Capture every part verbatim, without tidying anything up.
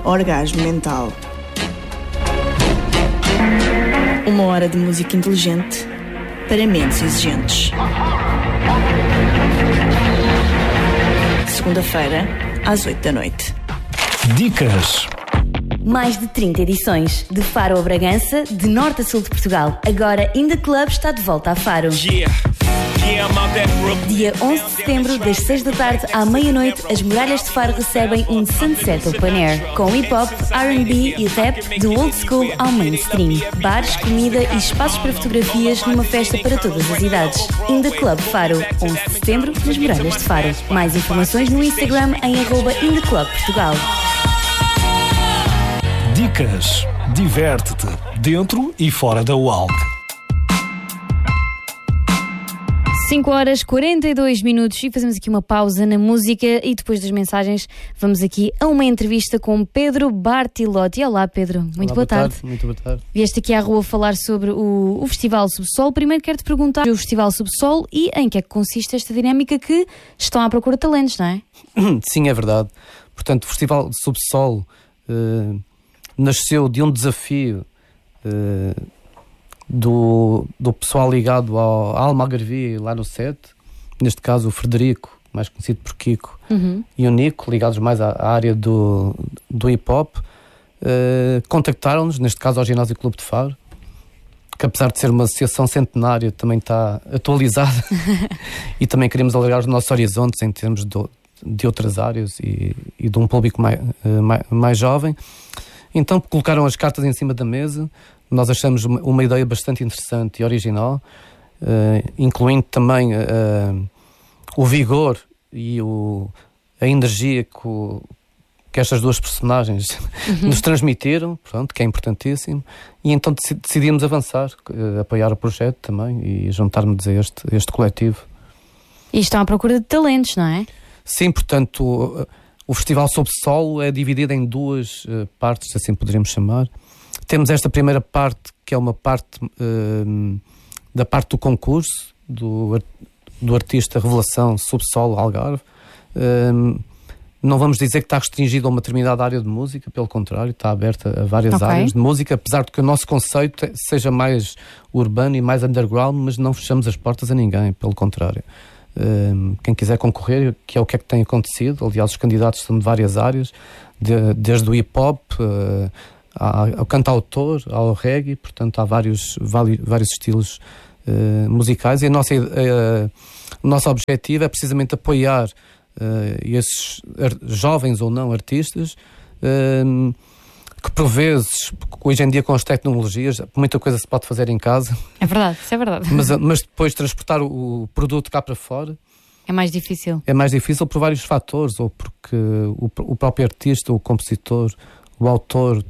Orgasmo Mental. Uma hora de música inteligente para mentes exigentes. Segunda-feira, às oito da noite. Dicas. Mais de trinta edições, de Faro a Bragança, de norte a sul de Portugal. Agora In The Club está de volta a Faro. Yeah. Yeah, Dia onze de setembro, das seis da tarde à meia-noite, as muralhas de Faro recebem um Sunset Open Air, com hip-hop, R and B e rap, do old school ao mainstream. Bares, comida e espaços para fotografias numa festa para todas as idades. In The Club Faro, onze de setembro, nas muralhas de Faro. Mais informações no Instagram em arroba In The Club Portugal. Dicas. Diverte-te, dentro e fora da U A L C. cinco horas e quarenta e dois minutos e fazemos aqui uma pausa na música e depois das mensagens vamos aqui a uma entrevista com Pedro Bartilotti. Olá Pedro, muito Olá, boa, boa tarde. tarde. Muito boa tarde. Vieste aqui à rua falar sobre o, o Festival Subsolo. Primeiro quero-te perguntar o Festival Subsolo e em que é que consiste esta dinâmica que estão à procura de talentos, não é? Sim, é verdade. Portanto, o Festival Subsolo uh, nasceu de um desafio uh, Do, do pessoal ligado ao, à Almagarvia lá no set, neste caso o Frederico, mais conhecido por Kiko, uhum. e o Nico, ligados mais à, à área do, do hip-hop, uh, contactaram-nos, neste caso ao Ginásio Clube de Faro, que apesar de ser uma associação centenária também está atualizada e também queremos alargar os nossos horizontes em termos de, de outras áreas e, e de um público mais, uh, mais, mais jovem. Então colocaram as cartas em cima da mesa. Nós achamos uma, uma ideia bastante interessante e original, uh, incluindo também uh, o vigor e o, a energia que, o, que estas duas personagens uhum. nos transmitiram, pronto, que é importantíssimo, e então decidimos avançar, uh, apoiar o projeto também e juntar-nos a este, a este coletivo. E estão à procura de talentos, não é? Sim, portanto, o, o Festival Subsolo é dividido em duas uh, partes, assim poderíamos chamar. Temos esta primeira parte, que é uma parte uh, da parte do concurso, do, do artista Revelação Subsolo Algarve. Uh, não vamos dizer que está restringido a uma determinada área de música, pelo contrário, está aberta a várias okay. áreas de música, apesar de que o nosso conceito seja mais urbano e mais underground, mas não fechamos as portas a ninguém, pelo contrário. Uh, quem quiser concorrer, que é o que é que tem acontecido, aliás os candidatos são de várias áreas, de, desde o hip-hop, uh, ao cantautor, ao reggae, portanto há vários, vários estilos uh, musicais e a nossa, uh, o nosso objetivo é precisamente apoiar uh, esses ar- jovens ou não artistas uh, que por vezes, hoje em dia com as tecnologias, muita coisa se pode fazer em casa. É verdade, isso é verdade. Mas, mas depois transportar o, o produto cá para fora é mais difícil. É mais difícil por vários fatores, ou porque o, o próprio artista, o compositor, o autor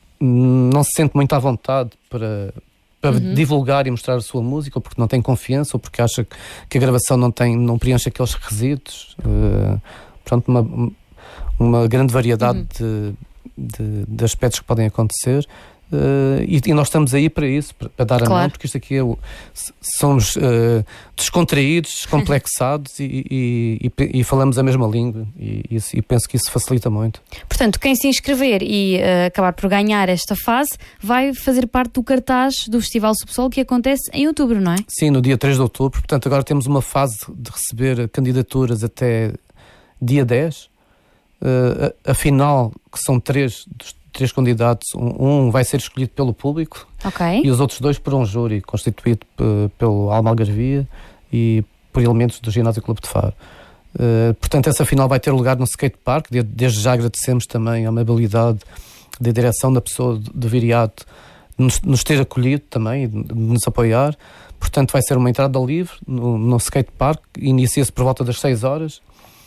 não se sente muito à vontade para, para uhum. divulgar e mostrar a sua música, ou porque não tem confiança, ou porque acha que a gravação não, tem, não preenche aqueles requisitos. Uh, pronto, uma, uma grande variedade uhum. de, de, de aspectos que podem acontecer. Uh, e, e nós estamos aí para isso, para, para dar a claro. mão, porque isto aqui é o, somos uh, descontraídos, descomplexados e, e, e, e falamos a mesma língua e, e, e penso que isso facilita muito. Portanto, quem se inscrever e uh, acabar por ganhar esta fase vai fazer parte do cartaz do Festival Subsolo que acontece em outubro, não é? Sim, no dia três de outubro, portanto agora temos uma fase de receber candidaturas até dia dez, uh, a, a final, que são três dos três candidatos, um, um vai ser escolhido pelo público okay. e os outros dois por um júri constituído p- pelo Almagarvia e por elementos do Ginásio Clube de Faro. Uh, portanto, essa final vai ter lugar no Skate Park. De, desde já agradecemos também a amabilidade da direção da pessoa do, do Viriato de nos, nos ter acolhido também e de, de nos apoiar. Portanto, vai ser uma entrada livre no, no Skate Park, inicia-se por volta das seis horas.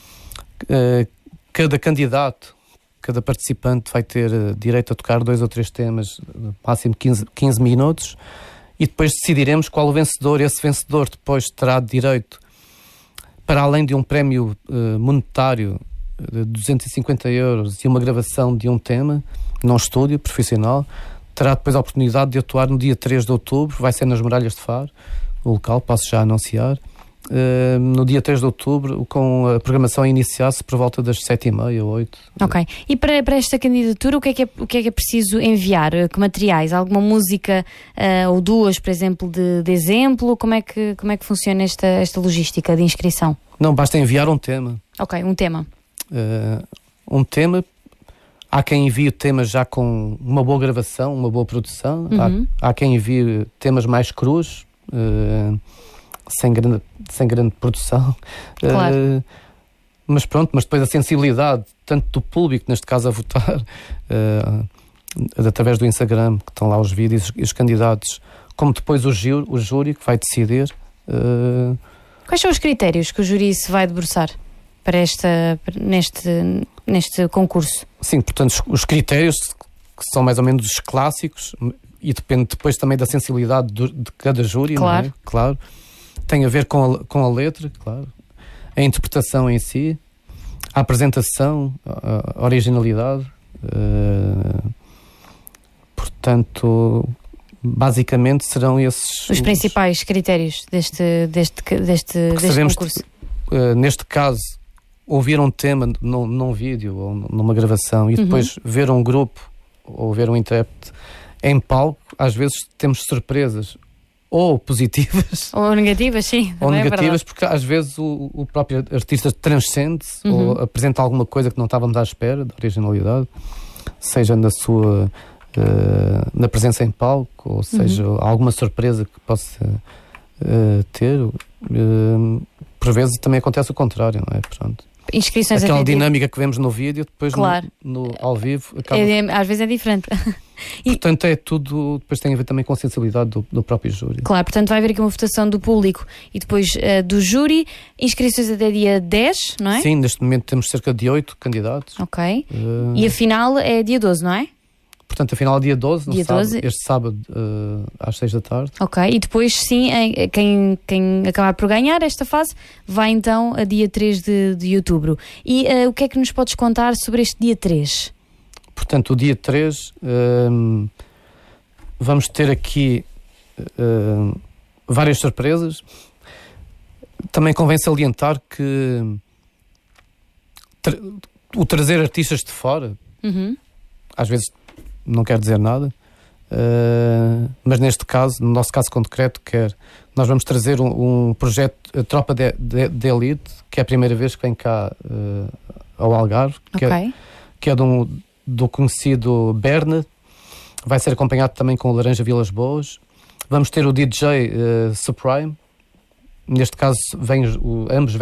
Uh, cada candidato, cada participante vai ter uh, direito a tocar dois ou três temas, máximo quinze, quinze minutos, e depois decidiremos qual o vencedor. Esse vencedor depois terá direito, para além de um prémio uh, monetário de duzentos e cinquenta euros e uma gravação de um tema num estúdio profissional, terá depois a oportunidade de atuar no dia três de outubro, vai ser nas Muralhas de Faro, o local, posso já anunciar, Uh, no dia três de outubro, com a programação a iniciar-se por volta das sete e meia, oito. Ok. E para, para esta candidatura, o que, é que é, o que é que é preciso enviar? Que materiais? Alguma música uh, ou duas, por exemplo, de, de exemplo? Como é que, como é que funciona esta, esta logística de inscrição? Não, basta enviar um tema. Ok, um tema. Uh, um tema. Há quem envie temas já com uma boa gravação, uma boa produção. Uhum. Há, há quem envie temas mais crus. Uh, Sem grande, sem grande produção, claro. uh, mas pronto, mas depois a sensibilidade tanto do público, neste caso a votar, uh, através do Instagram, que estão lá os vídeos e os candidatos, como depois o júri, o júri que vai decidir. Uh... Quais são os critérios que o júri se vai debruçar para esta, neste, neste concurso? Sim, portanto, os, os critérios que são mais ou menos os clássicos e depende depois também da sensibilidade do, de cada júri, claro. Não é? Claro. Tem a ver com a, com a letra, claro, a interpretação em si, a apresentação, a, a originalidade. Uh, portanto, basicamente serão esses... Os, os principais critérios deste, deste, deste, deste concurso. Que, uh, neste caso, ouvir um tema num, num vídeo ou numa gravação e depois uhum. ver um grupo ou ver um intérprete em palco, às vezes temos surpresas ou positivas ou negativas, sim, ou negativas, é porque às vezes o, o próprio artista transcende-se uhum. ou apresenta alguma coisa que não estávamos à espera de originalidade, seja na sua uh, na presença em palco ou seja uhum. alguma surpresa que possa uh, ter. Uh, por vezes também acontece o contrário, não é? Pronto. Inscrições aquela dinâmica que vemos no vídeo, depois claro. no, no, ao vivo acaba... é, é, às vezes é diferente. E... portanto é tudo, depois tem a ver também com a sensibilidade do, do próprio júri. Claro, portanto vai haver aqui uma votação do público e depois uh, do júri. Inscrições até dia dez, não é? Sim, neste momento temos cerca de oito candidatos. Ok, uh... e a final é dia doze, não é? Portanto, a final é dia doze, no dia sábado, doze. Este sábado uh, às seis da tarde. Ok, e depois sim, quem, quem acabar por ganhar esta fase vai então a dia três de, de outubro. E uh, o que é que nos podes contar sobre este dia três? Portanto, o dia três um, vamos ter aqui um, várias surpresas. Também convém salientar que tra- o trazer artistas de fora uhum. às vezes não quer dizer nada, uh, mas neste caso, no nosso caso concreto, quer, nós vamos trazer um, um projeto, a Tropa de, de, de Elite, que é a primeira vez que vem cá uh, ao Algarve, que, okay. é, que é de um, do conhecido Berna, vai ser acompanhado também com o Laranja Vilas Boas. Vamos ter o D J uh, Supreme, neste caso vem, o, ambos vêm